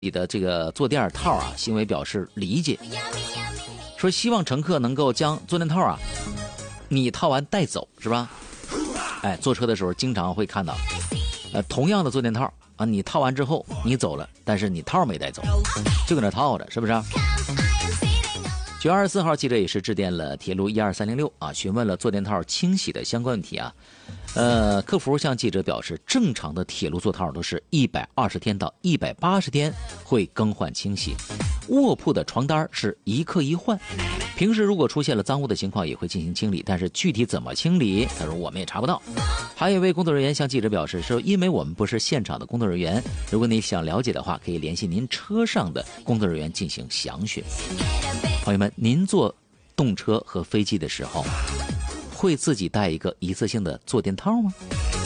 己的这个坐垫套啊行为表示理解，说希望乘客能够将坐垫套啊你套完带走，是吧？哎，坐车的时候经常会看到，同样的坐垫套啊，你套完之后你走了，但是你套没带走，就搁那套着，是不是啊？9月24号，记者也是致电了铁路12306啊，询问了坐垫套清洗的相关问题啊。客服向记者表示，正常的铁路座套都是120天到180天会更换清洗，卧铺的床单是一刻一换。平时如果出现了脏污的情况，也会进行清理，但是具体怎么清理，他说我们也查不到。还有一位工作人员向记者表示说，因为我们不是现场的工作人员，如果你想了解的话，可以联系您车上的工作人员进行详询。朋友们，您坐动车和飞机的时候，会自己带一个一次性的坐垫套吗？